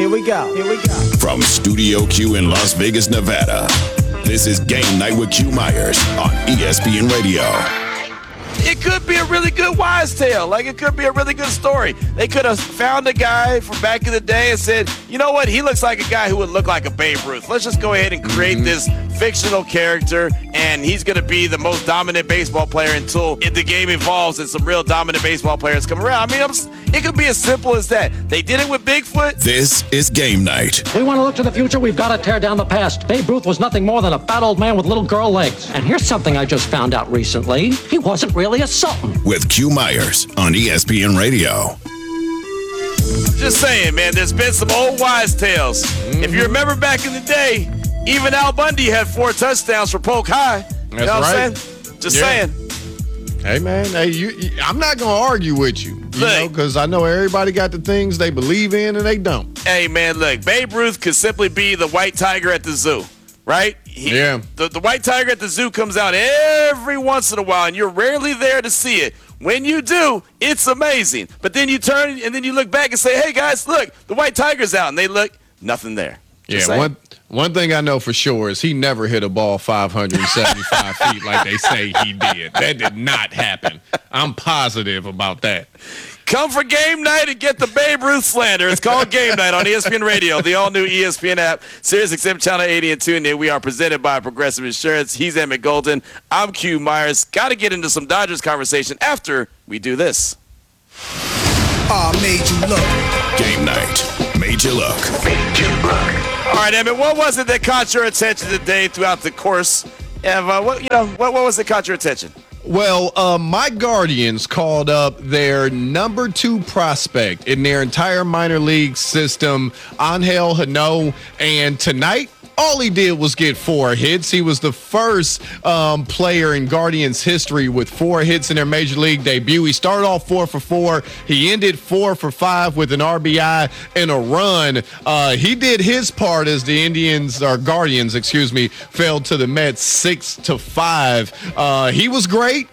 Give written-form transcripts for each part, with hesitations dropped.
Here we go. From Studio Q in Las Vegas, Nevada, this is Game Night with Q Myers on ESPN Radio. It could be a really good wise tale. Like, it could be a really good story. They could have found a guy from back in the day and said, you know what, he looks like a guy who would look like a Babe Ruth. Let's just go ahead and create this fictional character, and he's going to be the most dominant baseball player until the game evolves and some real dominant baseball players come around. I mean, it could be as simple as that. They did it with Bigfoot. This is Game Night. We want to look to the future, we've got to tear down the past. Babe Ruth was nothing more than a fat old man with little girl legs. And here's something I just found out recently. He wasn't really a Sultan. With Q Myers on ESPN Radio. I'm just saying, man, there's been some old wise tales. If you remember back in the day, even Al Bundy had 4 touchdowns for Polk High. You know what I'm saying? Just saying. Hey, man, I'm not going to argue with you, because I know everybody got the things they believe in and they don't. Hey, man, look, Babe Ruth could simply be the white tiger at the zoo, right? The white tiger at the zoo comes out every once in a while, and you're rarely there to see it. When you do, it's amazing. But then you turn and then you look back and say, hey, guys, look, the white tiger's out. And they look, nothing there. One thing I know for sure is he never hit a ball 575 feet like they say he did. That did not happen. I'm positive about that. Come for game night and get the Babe Ruth slander. It's called Game Night on ESPN Radio, the all-new ESPN app, SiriusXM Channel 80 and TuneIn. We are presented by Progressive Insurance. He's Emmett Golden. I'm Q Myers. Got to get into some Dodgers conversation after we do this. Made you look. Game Night. Made you look. All right, Emmett, what was it that caught your attention today throughout the course? And what was it caught your attention? Well, my Guardians called up their number 2 prospect in their entire minor league system, Angel Hano, and tonight, all he did was get 4 hits. He was the first player in Guardians history with 4 hits in their major league debut. He started off 4 for 4. He ended 4 for 5 with an RBI and a run. He did his part as the Guardians, fell to the Mets 6-5. He was great.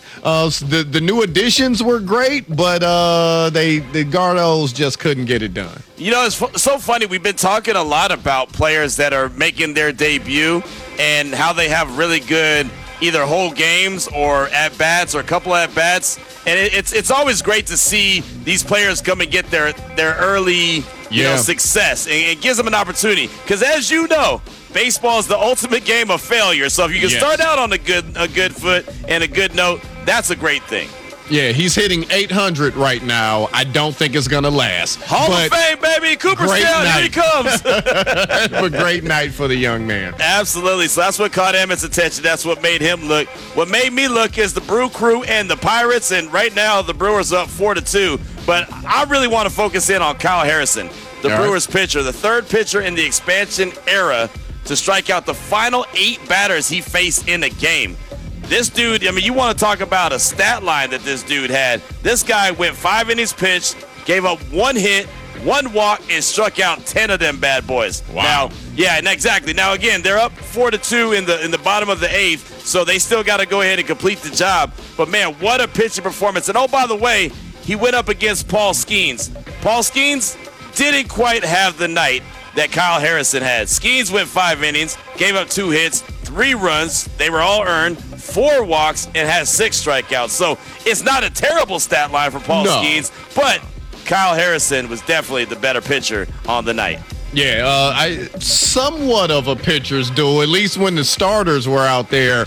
The new additions were great, but the Gardos just couldn't get it done. You know, it's so funny. We've been talking a lot about players that are making their debut and how they have really good either whole games or at-bats or a couple at-bats. And it's always great to see these players come and get their early success. And it gives them an opportunity. Because as you know, baseball is the ultimate game of failure. So if you can start out on a good foot and a good note, that's a great thing. Yeah, he's hitting 800 right now. I don't think it's going to last. Hall of Fame, baby. Cooperstown, here he comes. A great night for the young man. Absolutely. So that's what caught Emmett's attention. That's what made him look. What made me look is the Brew Crew and the Pirates, and right now the Brewers up 4-2. But I really want to focus in on Kyle Harrison, the Brewers pitcher, the 3rd pitcher in the expansion era to strike out the final 8 batters he faced in a game. This dude, I mean, you want to talk about a stat line that this dude had. This guy went 5 innings pitched, gave up 1 hit, 1 walk, and struck out 10 of them bad boys. Wow. Exactly. Now, again, they're up 4-2 in the bottom of the 8th, so they still got to go ahead and complete the job. But, man, what a pitching performance. And, oh, by the way, he went up against Paul Skeens. Paul Skeens didn't quite have the night that Kyle Harrison had. Skeens went 5 innings, gave up 2 hits, 3 runs. They were all earned, 4 walks, and had 6 strikeouts. So it's not a terrible stat line for Paul Skeens, but Kyle Harrison was definitely the better pitcher on the night. Yeah, somewhat of a pitcher's duel, at least when the starters were out there.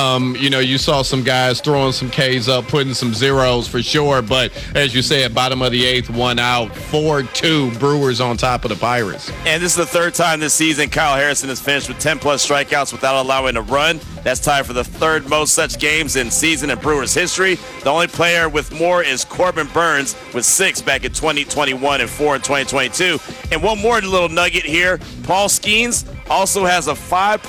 You saw some guys throwing some Ks up, putting some zeros for sure. But as you said, bottom of the 8th, 1 out, 4-2, Brewers on top of the Pirates. And this is the 3rd time this season Kyle Harrison has finished with 10-plus strikeouts without allowing a run. That's tied for the 3rd most such games in season in Brewers history. The only player with more is Corbin Burns with 6 back in 2021 and 4 in 2022. And one more little nugget here. Paul Skeens also has a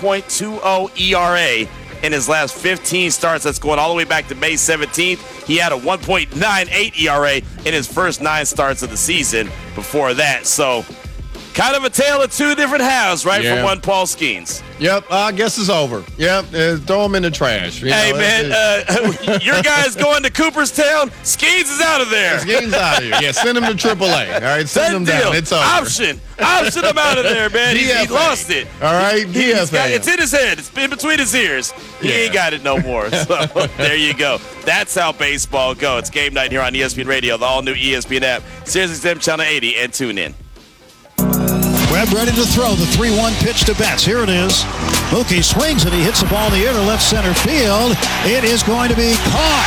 5.20 ERA in his last 15 starts. That's going all the way back to May 17th. He had a 1.98 ERA in his first 9 starts of the season before that. So kind of a tale of 2 different halves, right, from one Paul Skeens. Yep, I guess it's over. Yep, throw them in the trash. Hey, man, your guy's going to Cooperstown. Skeens is out of there. Skeens out of here. Yeah, send him to AAA. All right, send him down. It's over. Option him out of there, man. He lost it. All right, it's in his head. It's in between his ears. He ain't got it no more. So there you go. That's how baseball goes. It's game night here on ESPN Radio, the all-new ESPN app, SiriusXM Channel 80, and tune in. Webb ready to throw the 3-1 pitch to Betts. Here it is. Mookie swings and he hits the ball in the air to left center field. It is going to be caught.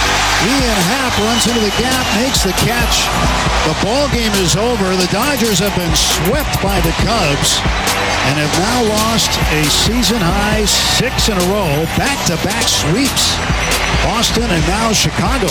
Ian Happ runs into the gap, makes the catch. The ball game is over. The Dodgers have been swept by the Cubs and have now lost a season-high 6 in a row, back-to-back sweeps. Boston and now Chicago.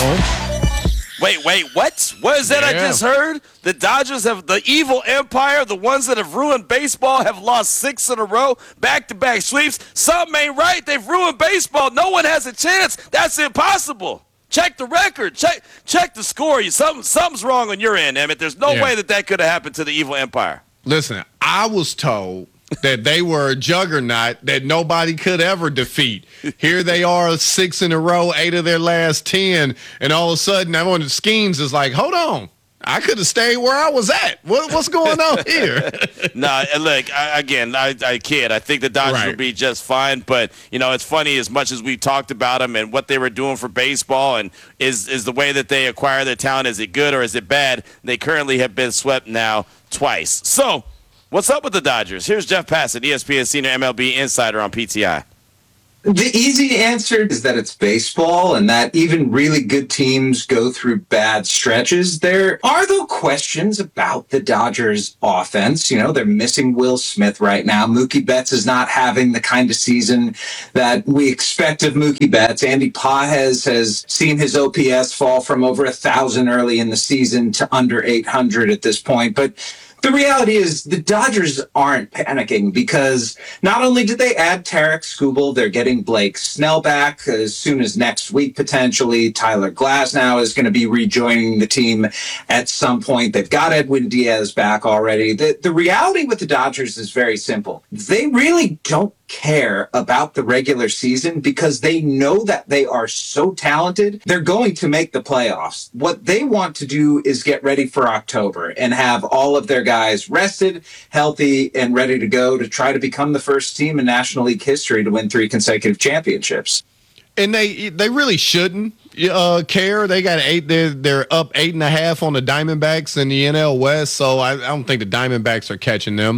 Wait, what? What is that I just heard? The Dodgers have, the evil empire, the ones that have ruined baseball, have lost 6 in a row, back-to-back sweeps. Something ain't right. They've ruined baseball. No one has a chance. That's impossible. Check the record. Check the score. Something's wrong on your end, Emmett. There's no way that could have happened to the evil empire. Listen, I was told that they were a juggernaut that nobody could ever defeat. Here they are, 6 in a row, 8 of their last 10, and all of a sudden, one of the Skeens is like, hold on. I could have stayed where I was at. What's going on here? Nah, look, I kid. I think the Dodgers will be just fine. But, it's funny, as much as we talked about them and what they were doing for baseball and is the way that they acquire their talent, is it good or is it bad? They currently have been swept now twice. So, what's up with the Dodgers? Here's Jeff Passan, ESPN Senior MLB Insider on PTI. The easy answer is that it's baseball and that even really good teams go through bad stretches. There are, though, questions about the Dodgers offense. They're missing Will Smith right now. Mookie Betts is not having the kind of season that we expect of Mookie Betts. Andy Pages has seen his OPS fall from over 1,000 early in the season to under 800 at this point. But the reality is the Dodgers aren't panicking because not only did they add Tarek Skubal, they're getting Blake Snell back as soon as next week, potentially. Tyler Glasnow is going to be rejoining the team at some point. They've got Edwin Diaz back already. The reality with the Dodgers is very simple. They really don't care about the regular season because they know that they are so talented, they're going to make the playoffs. What they want to do is get ready for October and have all of their guys rested, healthy, and ready to go to try to become the first team in National League history to win 3 consecutive championships. And they really shouldn't care. They got 8. They're up 8.5 on the Diamondbacks in the NL West. So I don't think the Diamondbacks are catching them.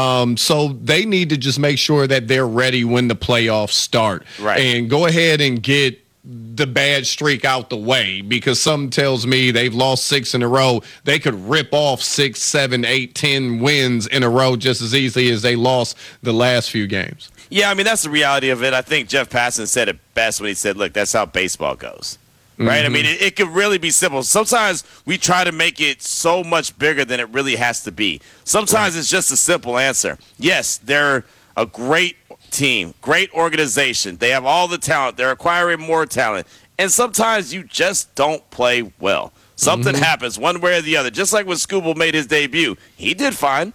So they need to just make sure that they're ready when the playoffs start. Right. And go ahead and get the bad streak out the way, because something tells me they've lost 6 in a row. They could rip off 6, 7, 8, 10 wins in a row just as easily as they lost the last few games. Yeah, I mean, that's the reality of it. I think Jeff Passan said it best when he said, look, that's how baseball goes. Right? Mm-hmm. I mean, it could really be simple. Sometimes we try to make it so much bigger than it really has to be. Sometimes it's just a simple answer. Yes, they're a great team, great organization. They have all the talent. They're acquiring more talent. And sometimes you just don't play well. Something happens one way or the other. Just like when Skubal made his debut. He did fine.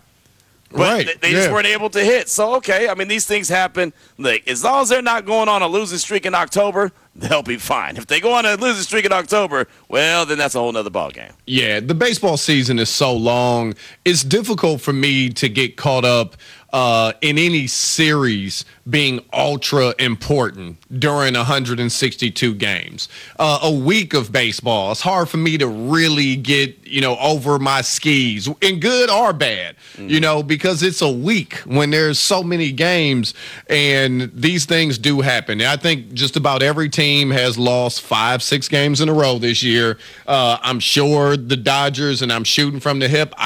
But they just weren't able to hit. So, okay, I mean, these things happen. Like, as long as they're not going on a losing streak in October, they'll be fine. If they go on a losing streak in October, well, then that's a whole nother ballgame. Yeah, the baseball season is so long. It's difficult for me to get caught up in any series being ultra important during 162 games. A week of baseball, it's hard for me to really get, over my skis, in good or bad, because it's a week when there's so many games, and these things do happen. I think just about every team has lost 5, 6 games in a row this year. I'm sure the Dodgers, and I'm shooting from the hip,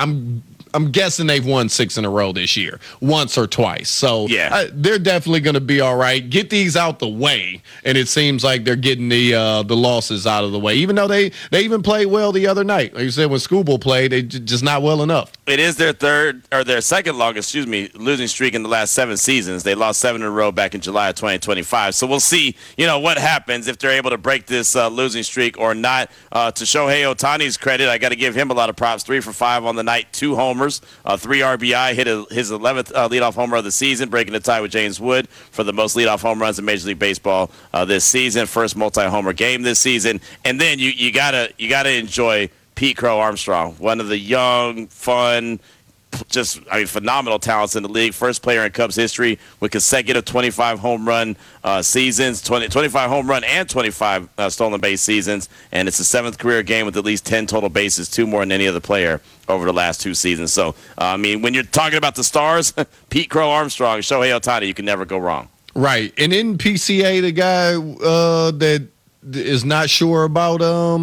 I'm guessing they've won 6 in a row this year, once or twice. So they're definitely going to be all right. Get these out the way, and it seems like they're getting the losses out of the way, even though they even played well the other night. Like you said, when Skubal played, they just not well enough. It is their second longest, losing streak in the last 7 seasons. They lost 7 in a row back in July of 2025. So we'll see, what happens if they're able to break this losing streak or not. To Shohei Ohtani's credit, I got to give him a lot of props. 3 for 5 on the night, 2 homers, 3 RBI, hit his 11th leadoff homer of the season, breaking the tie with James Wood for the most leadoff home runs in Major League Baseball this season. First multi-homer game this season, and then you gotta enjoy Pete Crow Armstrong, one of the young, fun, phenomenal talents in the league. First player in Cubs history with consecutive 25 home run seasons, 25 home run and 25 stolen base seasons. And it's the 7th career game with at least 10 total bases, 2 more than any other player over the last 2 seasons. So, when you're talking about the stars, Pete Crow Armstrong, Shohei Ohtani, you can never go wrong. Right. And in PCA, the guy that is not sure about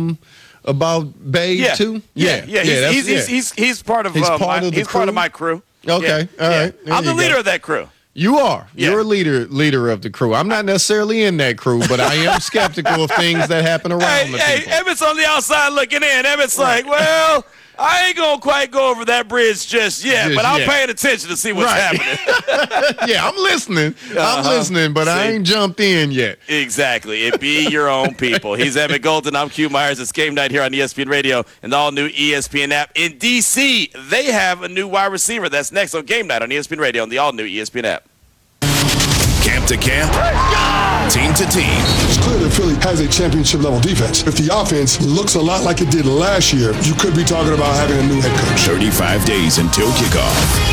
Babe too? Yeah. He's part of part of my crew. Okay. All right. I'm the leader of that crew. You are. Yeah. You're a leader of the crew. I'm not necessarily in that crew, but I am skeptical of things that happen around the people. Emmett's on the outside looking in. Emmett's like, well, I ain't going to quite go over that bridge just yet, but I'm paying attention to see what's happening. Yeah, I'm listening. I'm listening, but I ain't jumped in yet. Exactly. It be your own people. He's Emmett Golden. I'm Q Myers. It's game night here on ESPN Radio and the all-new ESPN app. In D.C., they have a new wide receiver. That's next on game night on ESPN Radio and the all-new ESPN app. Camp to camp, team to team. It's clear that Philly has a championship-level defense. If the offense looks a lot like it did last year, you could be talking about having a new head coach. 35 days until kickoff.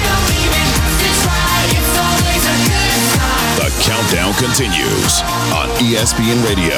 The countdown continues on ESPN Radio.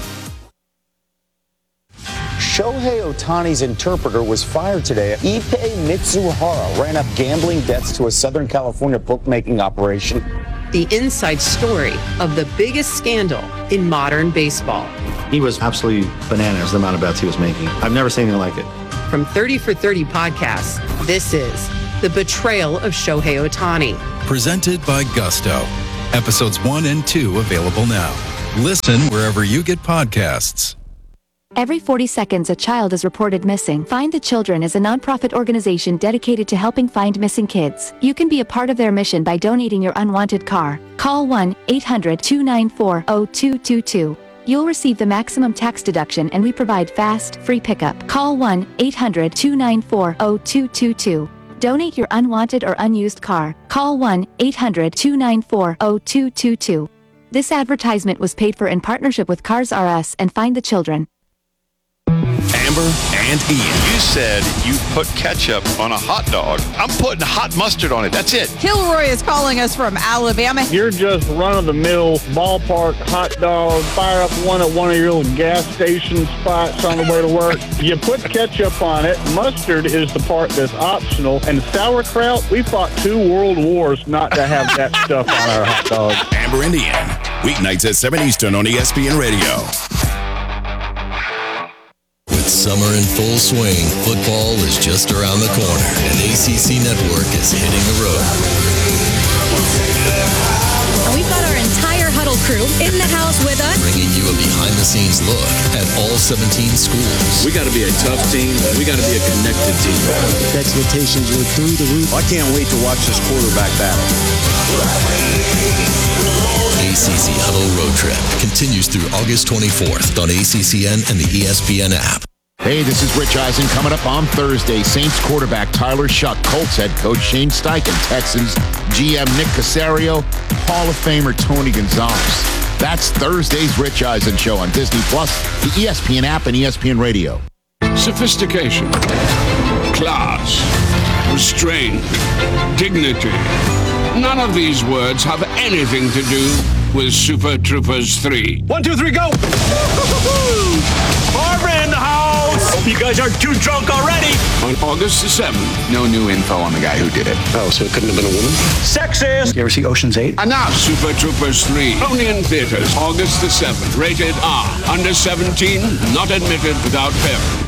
Shohei Ohtani's interpreter was fired today. Ippei Mitsuhara ran up gambling debts to a Southern California bookmaking operation. The inside story of the biggest scandal in modern baseball. He was absolutely bananas, the amount of bets he was making. I've never seen anything like it. From 30 for 30 podcasts, this is The Betrayal of Shohei Ohtani. Presented by Gusto. Episodes 1 and 2 available now. Listen wherever you get podcasts. Every 40 seconds, a child is reported missing. Find the Children is a nonprofit organization dedicated to helping find missing kids. You can be a part of their mission by donating your unwanted car. Call 1-800-294-0222. You'll receive the maximum tax deduction and we provide fast, free pickup. Call 1-800-294-0222. Donate your unwanted or unused car. Call 1-800-294-0222. This advertisement was paid for in partnership with Cars R Us and Find the Children. Amber and Ian. You said you put ketchup on a hot dog. I'm putting hot mustard on it. That's it. Kilroy is calling us from Alabama. You're just run-of-the-mill ballpark hot dog. Fire up one at one of your little gas station spots on the way to work. You put ketchup on it. Mustard is the part that's optional. And sauerkraut, we fought 2 world wars not to have that stuff on our hot dog. Amber and Ian. Weeknights at 7 Eastern on ESPN Radio. With summer in full swing, football is just around the corner, and ACC Network is hitting the road. We've got our entire Huddle crew in the house with us, bringing you a behind-the-scenes look at all 17 schools. We got to be a tough team. We got to be a connected team. The expectations were through the roof. I can't wait to watch this quarterback battle. ACC Huddle Road Trip continues through August 24th on ACCN and the ESPN app. Hey, this is Rich Eisen. Coming up on Thursday, Saints quarterback Tyler Shuck, Colts head coach Shane Steichen, Texans GM Nick Caserio, Hall of Famer Tony Gonzalez. That's Thursday's Rich Eisen Show on Disney+, the ESPN app, and ESPN Radio. Sophistication, class, restraint, dignity. None of these words have anything to do with Super Troopers 3. 1, 2, 3, go! Barbara in the house! Hope you guys aren't too drunk already! On August the 7th. No new info on the guy who did it. Oh, so it couldn't have been a woman? Sexist! You ever see Ocean's 8? Enough! Super Troopers 3. Only in theaters. August the 7th. Rated R. Under 17. Not admitted without parent.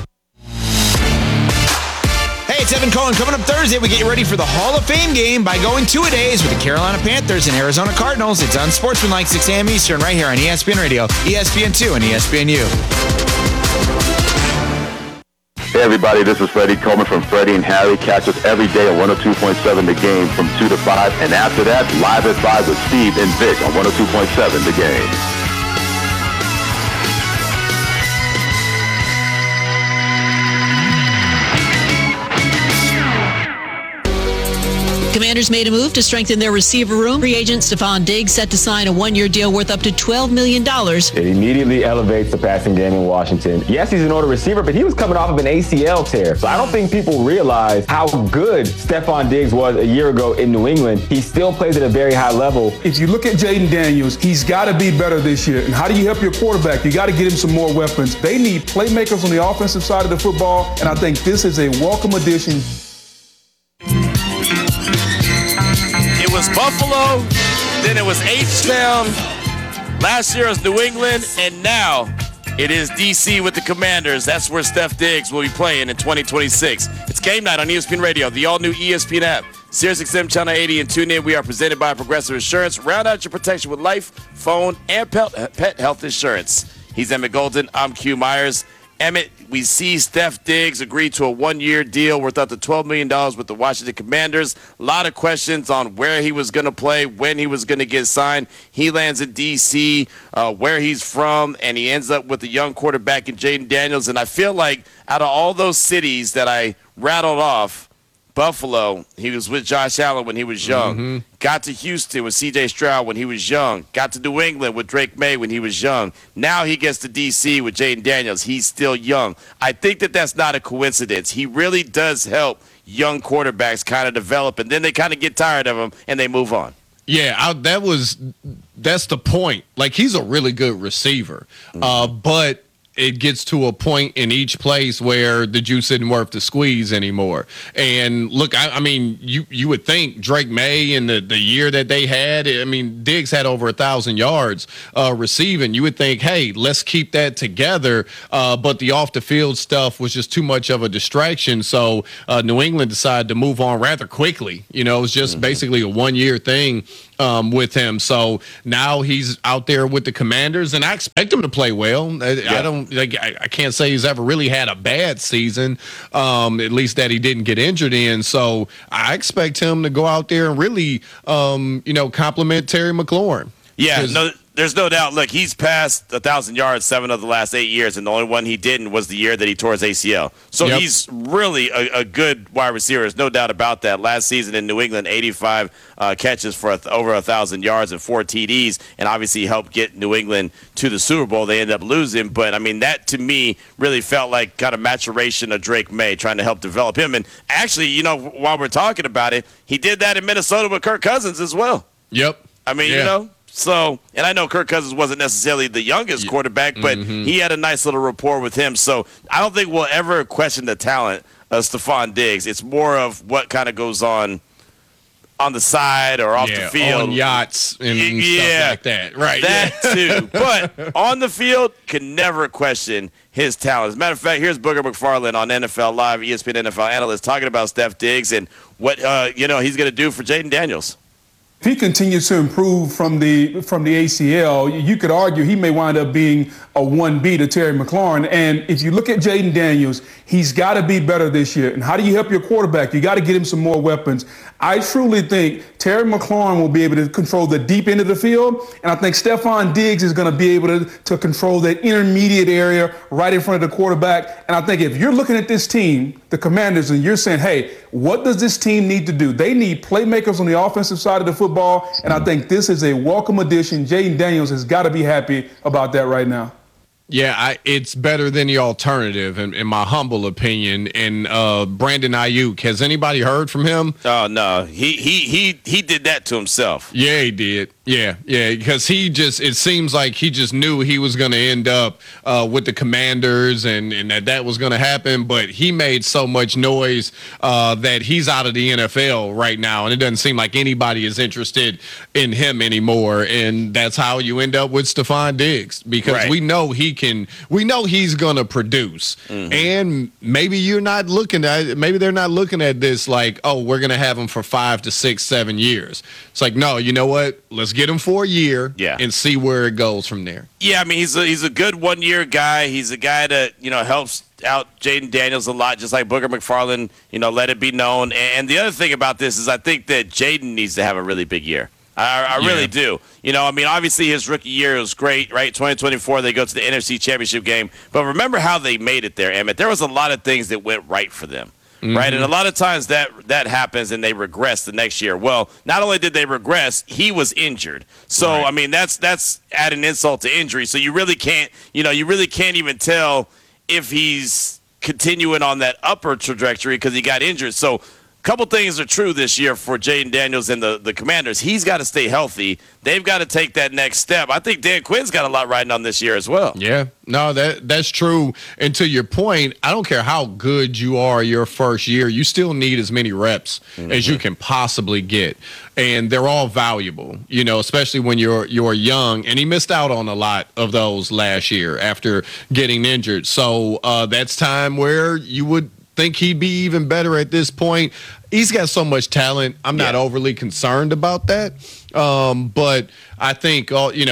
Hey, it's Evan Cohen. Coming up Thursday, we get you ready for the Hall of Fame game by going 2-a-days with the Carolina Panthers and Arizona Cardinals. It's on Sportsmanlike 6 a.m. Eastern right here on ESPN Radio, ESPN2, and ESPNU. Hey everybody, this is Freddie Coleman from Freddie and Harry. Catch us every day on 102.7 The Game from 2 to 5. And after that, live at 5 with Steve and Vic on 102.7 The Game. Commanders made a move to strengthen their receiver room. Free agent Stephon Diggs set to sign a one-year deal worth up to $12 million. It immediately elevates the passing game in Washington. Yes, he's an older receiver, but he was coming off of an ACL tear. So I don't think people realize how good Stephon Diggs was a year ago in New England. He still plays at a very high level. If you look at Jaden Daniels, he's got to be better this year. And how do you help your quarterback? You got to get him some more weapons. They need playmakers on the offensive side of the football, and I think this is a welcome addition. It was Buffalo, then it was H-Town. Last year it was New England, and now it is D.C. with the Commanders. That's where Steph Diggs will be playing in 2026. It's Game Night on ESPN Radio, the all-new ESPN app, SiriusXM Channel 80, and tune in. We are presented by Progressive Insurance. Round out your protection with life, phone, and pet health insurance. He's Emmett Golden. I'm Q Myers. Emmett, we see Steph Diggs agree to a one-year deal worth up to $12 million with the Washington Commanders. A lot of questions on where he was going to play, when he was going to get signed. He lands in D.C., where he's from, and he ends up with a young quarterback in Jaden Daniels. And I feel like out of all those cities that I rattled off, Buffalo, he was with Josh Allen when he was young. Mm-hmm. Got to Houston with C.J. Stroud when he was young. Got to New England with Drake May when he was young. Now he gets to D.C. with Jaden Daniels. He's still young. I think that that's not a coincidence. He really does help young quarterbacks kind of develop, and then they kind of get tired of him and they move on. Yeah, that's the point. Like, he's a really good receiver, but it gets to a point in each place where the juice isn't worth the squeeze anymore. And look, I mean, you would think Drake May and the year that they had, I mean, Diggs had over 1,000 yards receiving. You would think, hey, let's keep that together. But the off the field stuff was just too much of a distraction. So New England decided to move on rather quickly. You know, it was just basically a 1-year thing with him. So now he's out there with the Commanders, and I expect him to play well. I can't say he's ever really had a bad season, at least that he didn't get injured in. So I expect him to go out there and really, compliment Terry McLaurin. Yeah, no, there's no doubt. Look, he's passed 1,000 yards 7 of the last 8 years, and the only one he didn't was the year that he tore his ACL. So he's really a good wide receiver. There's no doubt about that. Last season in New England, 85 catches for over 1,000 yards and 4 TDs, and obviously helped get New England to the Super Bowl. They ended up losing, but, I mean, that to me really felt like kind of maturation of Drake May, trying to help develop him. And actually, while we're talking about it, he did that in Minnesota with Kirk Cousins as well. Yep. I mean, So, and I know Kirk Cousins wasn't necessarily the youngest quarterback, but he had a nice little rapport with him. So I don't think we'll ever question the talent of Stephon Diggs. It's more of what kind of goes on the side or off the field. On yachts and stuff like that. Right. That too. But on the field, can never question his talent. As a matter of fact, here's Booger McFarland on NFL Live, ESPN NFL analyst, talking about Steph Diggs and what he's going to do for Jaden Daniels. If he continues to improve from the ACL, you could argue he may wind up being a 1B to Terry McLaurin. And if you look at Jaden Daniels, he's got to be better this year. And how do you help your quarterback? You got to get him some more weapons. I truly think Terry McLaurin will be able to control the deep end of the field. And I think Stephon Diggs is going to be able to control that intermediate area right in front of the quarterback. And I think if you're looking at this team, the Commanders, and you're saying, hey, what does this team need to do? They need playmakers on the offensive side of the football. And I think this is a welcome addition. Jaden Daniels has got to be happy about that right now. Yeah, it's better than the alternative, in my humble opinion. And Brandon Ayuk, has anybody heard from him? Oh no, he did that to himself. Yeah, he did. Yeah, because it seems like he just knew he was going to end up with the Commanders and that was going to happen. But he made so much noise that he's out of the NFL right now, and it doesn't seem like anybody is interested in him anymore. And that's how you end up with Stephon Diggs, because we know he we know he's gonna produce. And maybe they're not looking at this like, oh, we're gonna have him for 5 to 6, 7 years. It's like, no, you know what? Let's get him for a year and see where it goes from there. Yeah, I mean, he's a good 1-year guy. He's a guy that, helps out Jaden Daniels a lot, just like Booger McFarland, let it be known. And the other thing about this is I think that Jaden needs to have a really big year. I really do. Obviously his rookie year was great, right? 2024, they go to the NFC Championship game. But remember how they made it there, Emmett. There was a lot of things that went right for them. Right, and a lot of times that happens and they regress the next year. Well, not only did they regress, he was injured. So I mean, that's adding insult to injury. So you really can't even tell if he's continuing on that upper trajectory because he got injured. So a couple things are true this year for Jaden Daniels and the Commanders. He's got to stay healthy. They've got to take that next step. I think Dan Quinn's got a lot riding on this year as well. Yeah, no, that's true. And to your point, I don't care how good you are your first year, you still need as many reps as you can possibly get. And they're all valuable, especially when you're young. And he missed out on a lot of those last year after getting injured. So that's time where you would think he'd be even better at this point. He's got so much talent. I'm not overly concerned about that. But I think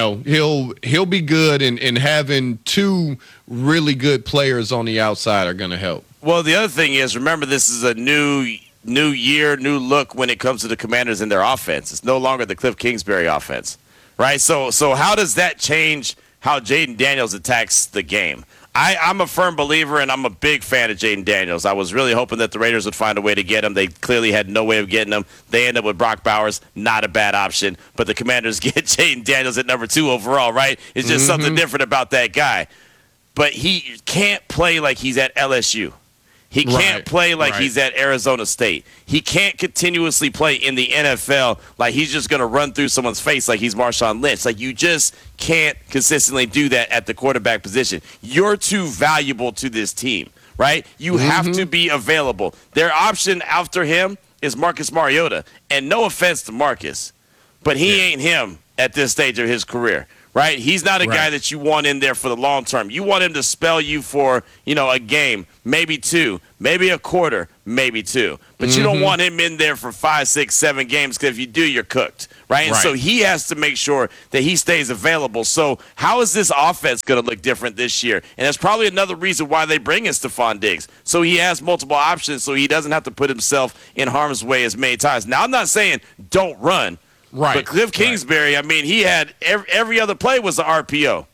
he'll be good, and having two really good players on the outside are going to help. Well, the other thing is, remember, this is a new year, new look when it comes to the Commanders and their offense. It's no longer the Cliff Kingsbury offense, right? So how does that change how Jaden Daniels attacks the game? I'm a firm believer, and I'm a big fan of Jaden Daniels. I was really hoping that the Raiders would find a way to get him. They clearly had no way of getting him. They end up with Brock Bowers, not a bad option. But the Commanders get Jaden Daniels at number 2 overall, right? It's just something different about that guy. But he can't play like he's at LSU. He can't play like he's at Arizona State. He can't continuously play in the NFL like he's just going to run through someone's face like he's Marshawn Lynch. Like, you just can't consistently do that at the quarterback position. You're too valuable to this team, right? You have to be available. Their option after him is Marcus Mariota. And no offense to Marcus, but he ain't him at this stage of his career. Right? He's not a guy that you want in there for the long term. You want him to spell you for, a game, maybe 2, maybe a quarter, maybe 2. But you don't want him in there for 5, 6, 7 games because if you do, you're cooked. Right? And so he has to make sure that he stays available. So how is this offense going to look different this year? And that's probably another reason why they bring in Stephon Diggs. So he has multiple options so he doesn't have to put himself in harm's way as many times. Now, I'm not saying don't run. Right. But Cliff Kingsbury, I mean, he had every other play was an RPO.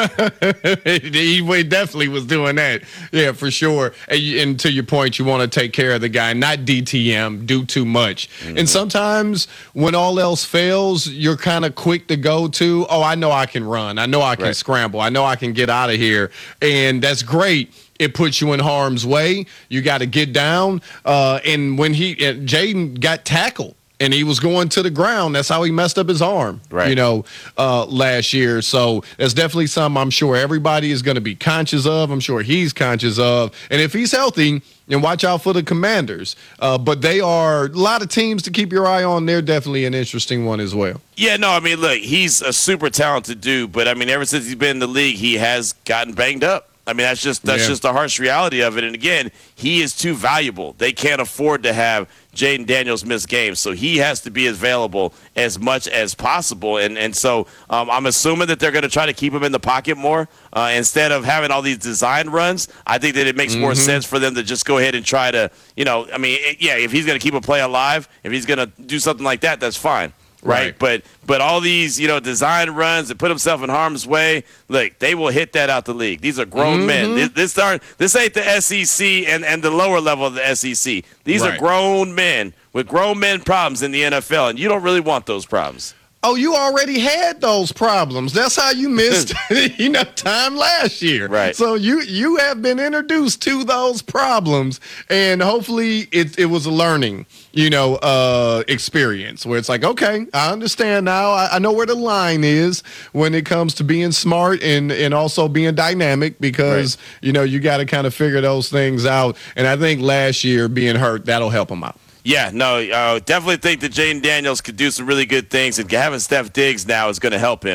He definitely was doing that. Yeah, for sure. And to your point, you want to take care of the guy, not DTM, do too much. And sometimes when all else fails, you're kind of quick to go to, oh, I know I can run. I know I can scramble. I know I can get out of here. And that's great. It puts you in harm's way. You got to get down. And when Jaden got tackled, and he was going to the ground. That's how he messed up his arm, last year. So that's definitely something I'm sure everybody is going to be conscious of. I'm sure he's conscious of. And if he's healthy, then watch out for the Commanders. But they are a lot of teams to keep your eye on. They're definitely an interesting one as well. Yeah, no, I mean, look, he's a super talented dude. But, I mean, ever since he's been in the league, he has gotten banged up. I mean, that's just the harsh reality of it. And again, he is too valuable. They can't afford to have Jaden Daniels miss games, so he has to be available as much as possible. And so I'm assuming that they're going to try to keep him in the pocket more instead of having all these design runs. I think that it makes more sense for them to just go ahead and try to, if he's going to keep a play alive, if he's going to do something like that, that's fine. Right. But all these, design runs that put himself in harm's way, look, they will hit that out the league. These are grown men. This ain't the SEC and the lower level of the SEC. These are grown men with grown men problems in the NFL, and you don't really want those problems. Oh, you already had those problems. That's how you missed time last year. Right. So you have been introduced to those problems, and hopefully it was a learning, experience where it's like, okay, I understand now. I know where the line is when it comes to being smart and also being dynamic because, you got to kind of figure those things out. And I think last year being hurt, that'll help him out. Yeah, no, definitely think that Jaden Daniels could do some really good things, and having Steph Diggs now is going to help him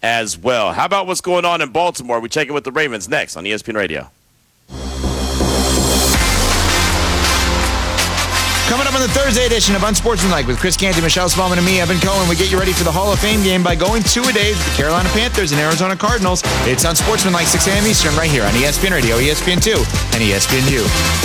as well. How about what's going on in Baltimore? We check in with the Ravens next on ESPN Radio. Coming up on the Thursday edition of Unsportsmanlike with Chris Canty, Michelle Spallman, and me, Evan Cohen, we get you ready for the Hall of Fame game by going 2-a-days with the Carolina Panthers and Arizona Cardinals. It's Unsportsmanlike 6 a.m. Eastern right here on ESPN Radio, ESPN2, and ESPNU.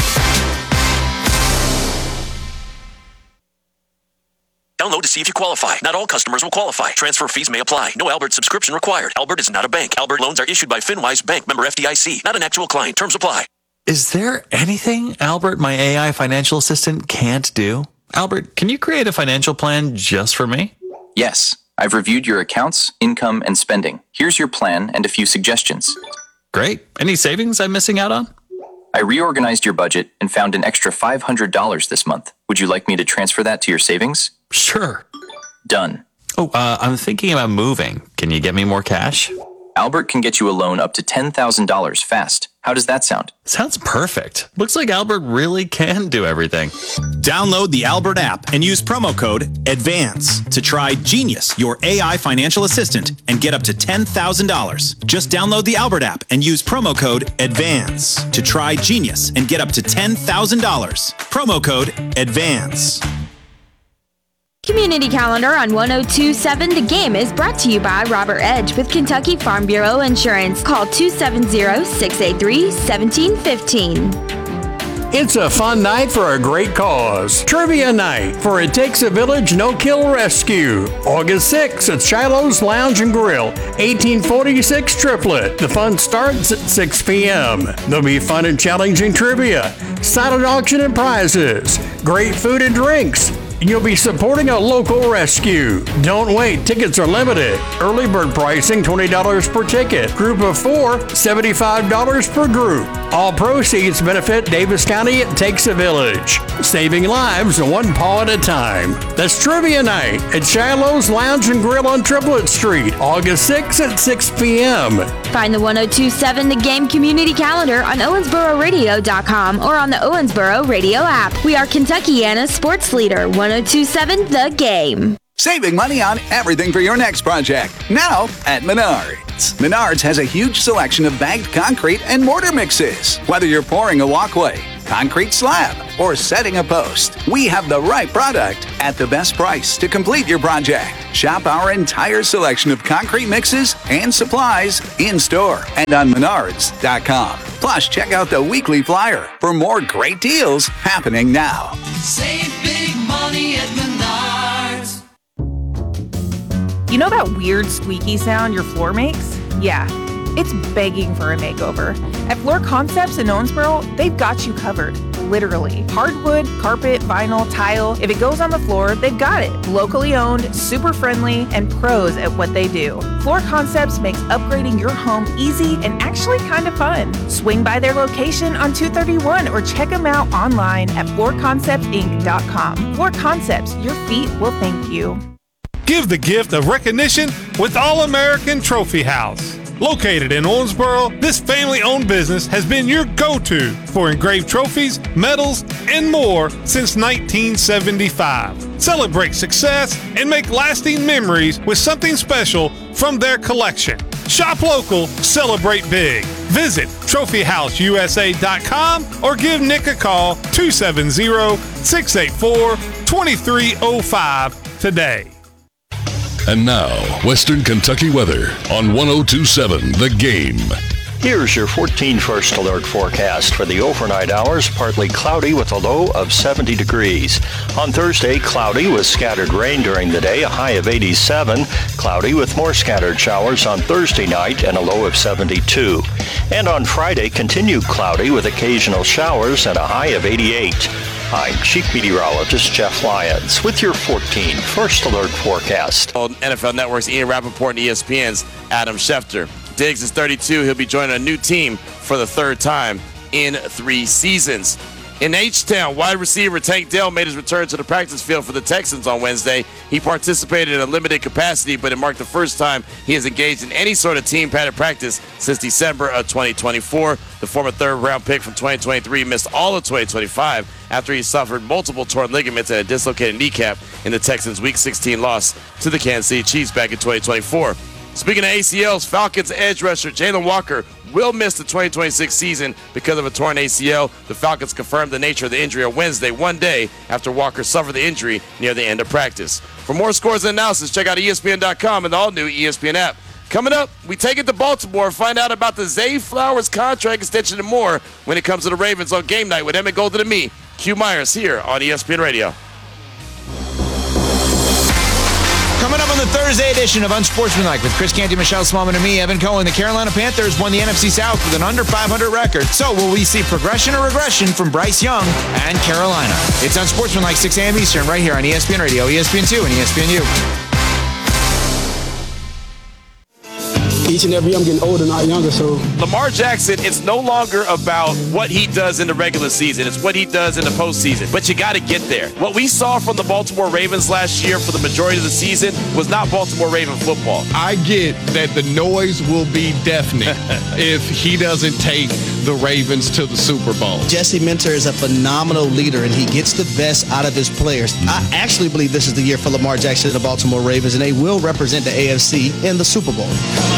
Download to see if you qualify. Not all customers will qualify. Transfer fees may apply. No Albert subscription required. Albert is not a bank. Albert loans are issued by FinWise Bank, member FDIC. Not an actual client. Terms apply. Is there anything Albert, my AI financial assistant, can't do? Albert, can you create a financial plan just for me? Yes. I've reviewed your accounts, income, and spending. Here's your plan and a few suggestions. Great. Any savings I'm missing out on? I reorganized your budget and found an extra $500 this month. Would you like me to transfer that to your savings? Sure. Done. Oh, I'm thinking about moving. Can you get me more cash? Albert can get you a loan up to $10,000 fast. How does that sound? Sounds perfect. Looks like Albert really can do everything. Download the Albert app and use promo code ADVANCE to try Genius, your AI financial assistant, and get up to $10,000. Just download the Albert app and use promo code ADVANCE to try Genius and get up to $10,000. Promo code ADVANCE. Community Calendar on 102.7 The Game is brought to you by Robert Edge with Kentucky Farm Bureau Insurance. Call 270-683-1715. It's a fun night for a great cause. Trivia night for It Takes a Village No-Kill Rescue. August 6th at Shiloh's Lounge and Grill, 1846 Triplet. The fun starts at 6 p.m. There'll be fun and challenging trivia, silent auction and prizes, great food and drinks. You'll be supporting a local rescue. Don't wait, tickets are limited. Early bird pricing, $20 per ticket. Group of 4, $75 per group. All proceeds benefit Davis County It Takes a Village. Saving lives one paw at a time. That's Trivia Night at Shiloh's Lounge and Grill on Triplet Street, August 6th at 6 p.m. Find the 102.7 The Game Community Calendar on OwensboroRadio.com or on the Owensboro Radio app. We are Kentuckiana's sports leader, 102.7 The Game. Saving money on everything for your next project. Now at Menards. Menards has a huge selection of bagged concrete and mortar mixes. Whether you're pouring a walkway, concrete slab, or setting a post, we have the right product at the best price to complete your project. Shop our entire selection of concrete mixes and supplies in-store and on Menards.com. Plus, check out the weekly flyer for more great deals happening now. Save big money at Menards. You know that weird squeaky sound your floor makes? Yeah, it's begging for a makeover. At Floor Concepts in Owensboro, they've got you covered. Literally. Hardwood, carpet, vinyl, tile. If it goes on the floor, they've got it. Locally owned, super friendly, and pros at what they do. Floor Concepts makes upgrading your home easy and actually kind of fun. Swing by their location on 231 or check them out online at floorconceptsinc.com. Floor Concepts, your feet will thank you. Give the gift of recognition with All-American Trophy House. Located in Owensboro, this family-owned business has been your go-to for engraved trophies, medals, and more since 1975. Celebrate success and make lasting memories with something special from their collection. Shop local, celebrate big. Visit TrophyHouseUSA.com or give Nick a call 270-684-2305 today. And now, Western Kentucky weather on 102.7 The Game. Here's your 14 first alert forecast for the overnight hours. Partly cloudy with a low of 70 degrees. On Thursday, cloudy with scattered rain during the day, a high of 87. Cloudy with more scattered showers on Thursday night and a low of 72. And on Friday, continued cloudy with occasional showers and a high of 88. I'm Chief Meteorologist Jeff Lyons with your 14 first alert forecast. On NFL Network's Ian Rappaport and ESPN's Adam Schefter. Diggs is 32. He'll be joining a new team for the third time in 3 seasons. In H-Town, wide receiver Tank Dell made his return to the practice field for the Texans on Wednesday. He participated in a limited capacity, but it marked the first time he has engaged in any sort of team padded practice since December of 2024. The former third-round pick from 2023 missed all of 2025 after he suffered multiple torn ligaments and a dislocated kneecap in the Texans' Week 16 loss to the Kansas City Chiefs back in 2024. Speaking of ACLs, Falcons edge rusher Jalen Walker will miss the 2026 season because of a torn ACL. The Falcons confirmed the nature of the injury on Wednesday, one day after Walker suffered the injury near the end of practice. For more scores and analysis, check out ESPN.com and the all-new ESPN app. Coming up, we take it to Baltimore and find out about the Zay Flowers contract extension and more when it comes to the Ravens on Game Night with Emmett Golden and me, Q Myers, here on ESPN Radio. Coming up on the Thursday edition of Unsportsmanlike with Chris Canty, Michelle Smallman, and me, Evan Cohen, the Carolina Panthers won the NFC South with an under 500 record. So will we see progression or regression from Bryce Young and Carolina? It's Unsportsmanlike, 6 a.m. Eastern, right here on ESPN Radio, ESPN2, and ESPNU. Each and every year I'm getting older, not younger, so. Lamar Jackson, it's no longer about what he does in the regular season. It's what he does in the postseason. But you got to get there. What we saw from the Baltimore Ravens last year for the majority of the season was not Baltimore Raven football. I get that the noise will be deafening if he doesn't take the Ravens to the Super Bowl. Jesse Minter is a phenomenal leader, and he gets the best out of his players. I actually believe this is the year for Lamar Jackson and the Baltimore Ravens, and they will represent the AFC in the Super Bowl.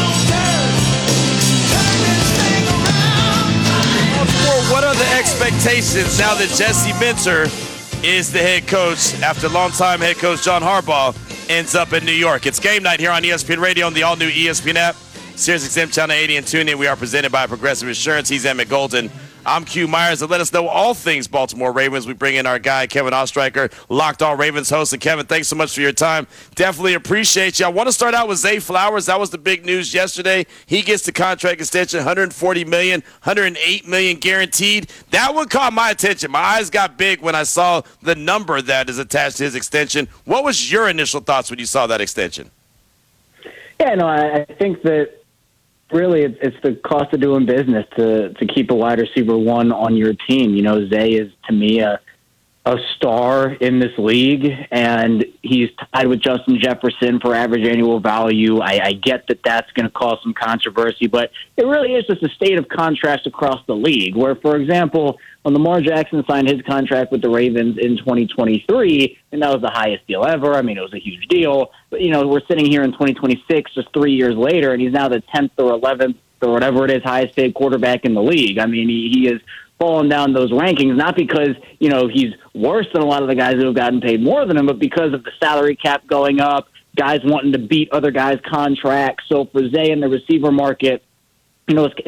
What are the expectations now that Jesse Minter is the head coach after longtime head coach John Harbaugh ends up in New York? It's Game Night here on ESPN Radio on the all-new ESPN app. SiriusXM Channel 80 and tune in. We are presented by Progressive Insurance. He's Emmett Golden. I'm Q Myers, and let us know all things Baltimore Ravens. We bring in our guy, Kevin Ostreicher, Locked On Ravens host. And Kevin, thanks so much for your time. Definitely appreciate you. I want to start out with Zay Flowers. That was the big news yesterday. He gets the contract extension, $140 million, $108 million guaranteed. That one caught my attention. My eyes got big when I saw the number that is attached to his extension. What was your initial thoughts when you saw that extension? Yeah, no, I think that really it's the cost of doing business to keep a wide receiver one on your team. You know, Zay is, to me, a star in this league, and he's tied with Justin Jefferson for average annual value. I get that that's going to cause some controversy, but it really is just a state of contrast across the league, where, for example, when Lamar Jackson signed his contract with the Ravens in 2023, and that was the highest deal ever. I mean, it was a huge deal. But, you know, we're sitting here in 2026, just 3 years later, and he's now the 10th or 11th or whatever it is, highest paid quarterback in the league. I mean, he is fallen down those rankings, not because, you know, he's worse than a lot of the guys who have gotten paid more than him, but because of the salary cap going up, guys wanting to beat other guys' contracts. So for Zay in the receiver market, you know, it's